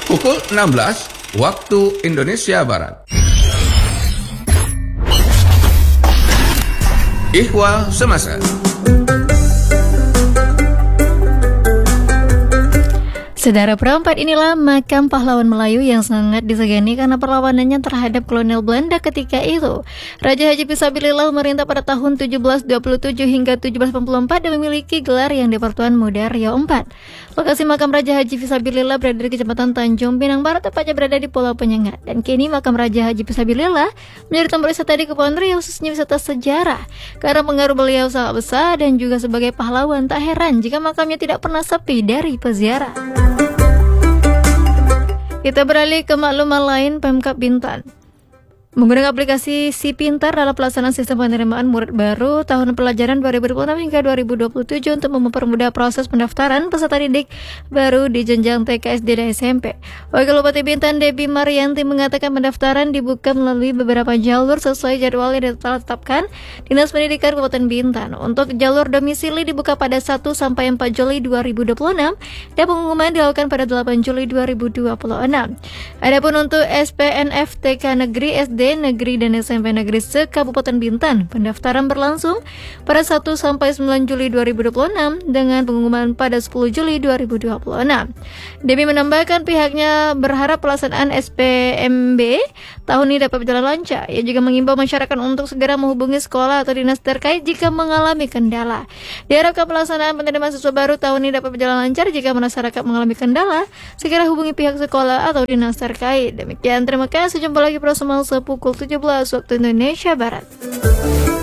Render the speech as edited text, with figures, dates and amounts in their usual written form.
pukul 16 waktu Indonesia Barat. Ihwal Semasa. Saudara, perempat inilah makam pahlawan Melayu yang sangat disegani karena perlawanannya terhadap kolonial Belanda ketika itu. Raja Haji Fisabilillah memerintah pada tahun 1727 hingga 1784 dan memiliki gelar yang di-Pertuan Muda Riau IV. Lokasi makam Raja Haji Fisabilillah berada di Kecamatan Tanjung Pinang Barat, tepatnya berada di Pulau Penyengat. Dan kini makam Raja Haji Fisabilillah menjadi tempat wisata di Kepulauan Riau, khususnya wisata sejarah. Karena pengaruh beliau sangat besar dan juga sebagai pahlawan, tak heran jika makamnya tidak pernah sepi dari peziarah. Kita beralih ke makluman lain. Pemkab Bintan menggunakan aplikasi Si Pintar dalam pelaksanaan sistem penerimaan murid baru tahun pelajaran 2026 hingga 2027 untuk mempermudah proses pendaftaran peserta didik baru di jenjang TK, SD, dan SMP. Wakil Bupati Bintan Debbie Marianti mengatakan pendaftaran dibuka melalui beberapa jalur sesuai jadwal yang telah ditetapkan Dinas Pendidikan Kabupaten Bintan. Untuk jalur domisili dibuka pada 1 sampai 4 Juli 2026 dan pengumuman dilakukan pada 8 Juli 2026. Adapun untuk SPNF TK Negeri, SD Negeri, dan SMP Negeri se-Kabupaten Bintan, pendaftaran berlangsung pada 1 sampai 9 Juli 2026 dengan pengumuman pada 10 Juli 2026. Debbie menambahkan pihaknya berharap pelaksanaan SPMB tahun ini dapat berjalan lancar. Ia juga mengimbau masyarakat untuk segera menghubungi sekolah atau dinas terkait jika mengalami kendala. Diharapkan pelaksanaan penerimaan siswa baru tahun ini dapat berjalan lancar. Jika masyarakat mengalami kendala, segera hubungi pihak sekolah atau dinas terkait. Demikian, terima kasih. Jumpa lagi pada pukul 17 waktu Indonesia Barat.